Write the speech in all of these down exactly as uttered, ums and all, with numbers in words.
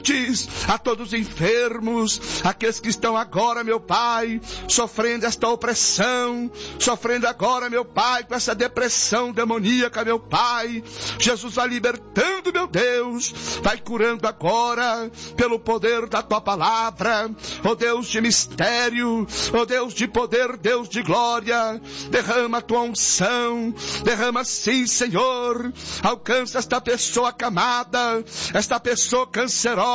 a todos os enfermos, aqueles que estão agora, meu Pai, sofrendo esta opressão, sofrendo agora, meu Pai, com essa depressão demoníaca, meu Pai. Jesus vai libertando, meu Deus, vai curando agora, pelo poder da Tua palavra, ó Deus de mistério, ó Deus de poder, Deus de glória, derrama a Tua unção, derrama sim, Senhor, alcança esta pessoa acamada, esta pessoa cancerosa,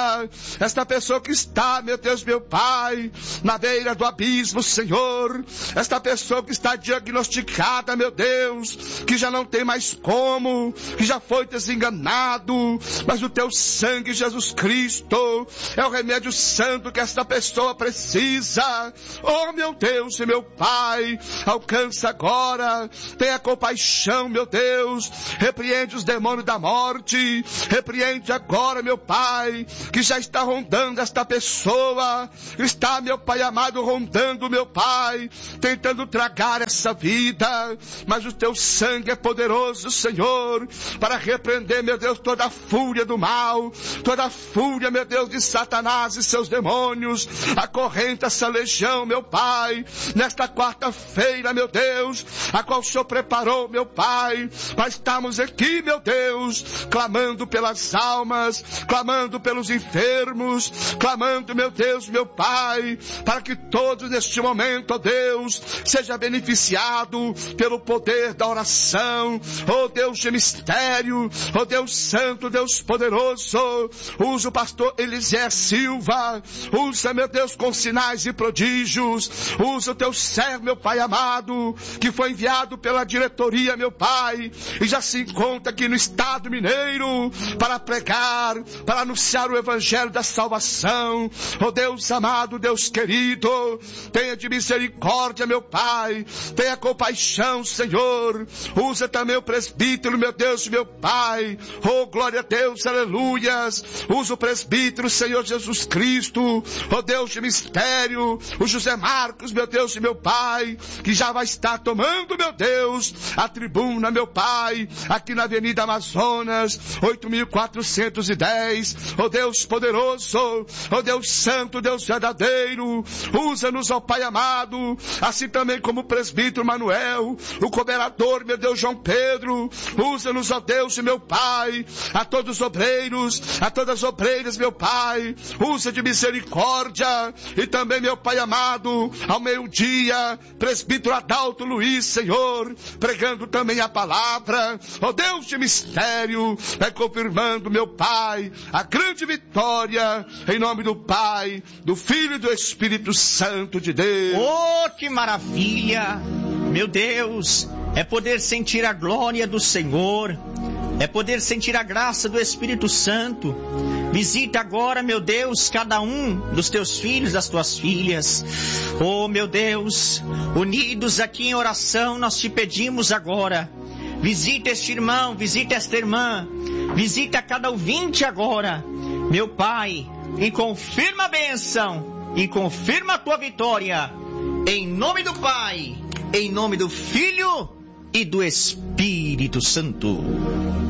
esta pessoa que está, meu Deus, meu Pai, na beira do abismo, Senhor, esta pessoa que está diagnosticada, meu Deus, que já não tem mais como, que já foi desenganado, mas o Teu sangue, Jesus Cristo, é o remédio santo que esta pessoa precisa. Oh, meu Deus e meu Pai, alcança agora, tenha compaixão, meu Deus, repreende os demônios da morte, repreende agora, meu Pai, que já está rondando esta pessoa, está, meu Pai amado, rondando, meu Pai, tentando tragar essa vida, mas o Teu sangue é poderoso, Senhor, para repreender, meu Deus, toda a fúria do mal, toda a fúria, meu Deus, de Satanás e seus demônios. Acorrenta essa legião, meu Pai, nesta quarta-feira, meu Deus, a qual o Senhor preparou, meu Pai, para estarmos aqui, meu Deus, clamando pelas almas, clamando pelos enfermos, clamando, meu Deus, meu Pai, para que todos neste momento, ó Deus, seja beneficiado pelo poder da oração, ó Deus de mistério, ó Deus santo, Deus poderoso. Usa o pastor Elisier Silva, usa, meu Deus, com sinais e prodígios, usa o Teu servo, meu Pai amado, que foi enviado pela diretoria, meu Pai, e já se encontra aqui no estado mineiro, para pregar, para anunciar o evangelho da salvação. Oh Deus amado, Deus querido, tenha de misericórdia, meu Pai, tenha compaixão, Senhor. Usa também o presbítero, meu Deus, meu Pai. Oh glória a Deus, aleluias. Usa o presbítero, Senhor Jesus Cristo, oh Deus de mistério, o José Marcos, meu Deus e meu Pai, que já vai estar tomando, meu Deus, a tribuna, meu Pai, aqui na Avenida Amazonas, oito mil quatrocentos e dez. Oh Deus poderoso, oh Deus santo, Deus verdadeiro, usa-nos, ó Pai amado, assim também como o presbítero Manuel, o cooperador, meu Deus, João Pedro, usa-nos, ó Deus e meu Pai, a todos os obreiros, a todas as obreiras, meu Pai, usa de misericórdia, e também, meu Pai amado, ao meio-dia, presbítero Adalto Luiz, Senhor, pregando também a palavra, ó Deus de mistério, vai confirmando, meu Pai, a grande vitória, em nome do Pai, do Filho e do Espírito Santo de Deus. Oh, que maravilha! Meu Deus, é poder sentir a glória do Senhor, é poder sentir a graça do Espírito Santo. Visita agora, meu Deus, cada um dos Teus filhos, das Tuas filhas. Oh, meu Deus, unidos aqui em oração, nós Te pedimos agora, visita este irmão, visita esta irmã, visita cada ouvinte agora, meu Pai, e confirma a bênção, e confirma a Tua vitória, em nome do Pai, em nome do Filho e do Espírito Santo.